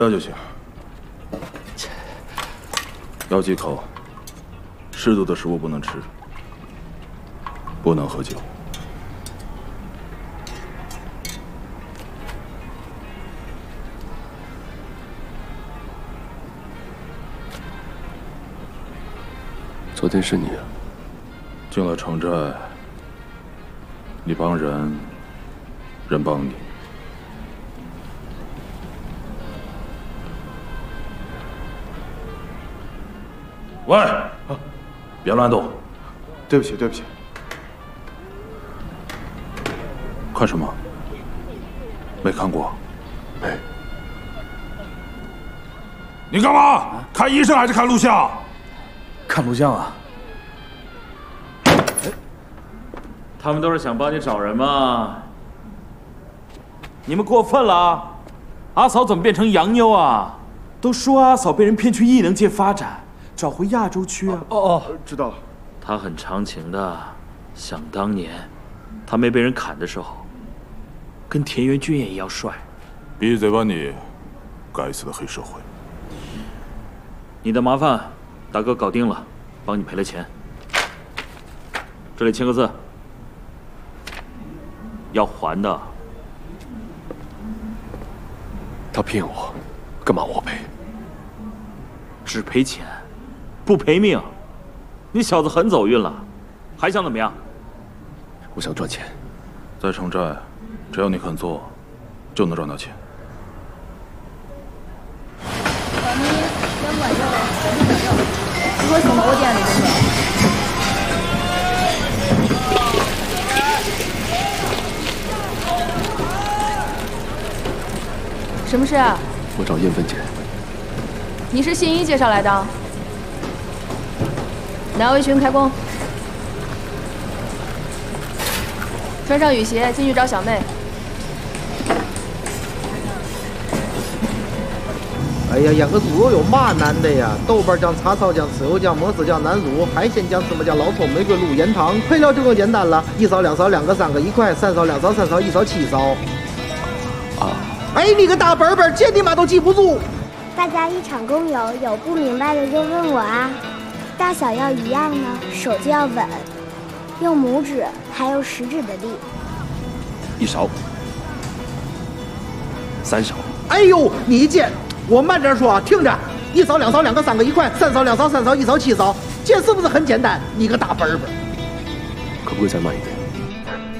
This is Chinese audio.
要就行。要忌口，适度的食物不能吃，不能喝酒。 昨天是你啊？ 进了城寨，你帮人，人帮你。喂，别乱动！ 对不起，对不起。 看什么？没看过？ 没。 你干嘛？看医生还是看录像？ 看录像啊。 他们都是想帮你找人嘛。你们过分了啊！阿嫂怎么变成洋妞啊？都说阿嫂被人骗去异能界发展，找回亚洲区啊。 知道了。 她很长情的，想当年，她没被人砍的时候，跟田园俊彦一样帅。 闭嘴吧你！该死的黑社会！ 你的麻烦，大哥搞定了，帮你赔了钱。这里签个字。 要还的。 他骗我，干嘛我赔？ 只赔钱，不赔命。你小子很走运了，还想怎么样？ 我想赚钱。 在城寨，只要你肯做，就能赚到钱。 小妮，两碗肉，小米小肉，一会儿送到我店里去。 什么事啊？ 我找燕芬姐。 你是信一介绍来的？哪位群开工？穿上雨鞋进去找小妹。 哎呀，养个猪肉有嘛难的呀？豆瓣酱、叉烧酱、豉油酱、么子酱、南乳、海鲜酱、芝麻酱、老抽、玫瑰露、盐糖，配料就更简单了：一勺、两勺、两个、三个、1块；三勺、两勺、3勺、1勺、7勺。啊！ 哎，你个大本本，这你妈都记不住。 大家一场共有，有不明白的就问我啊。大小要一样呢，手就要稳，用拇指还有食指的力。 1勺，3勺。 哎呦，你这，我慢点说啊，听着，一勺、两勺、两个、3个、1块；三勺、两勺、3勺、1勺、7勺，这是不是很简单？你个大本本， 可不可以再慢一点？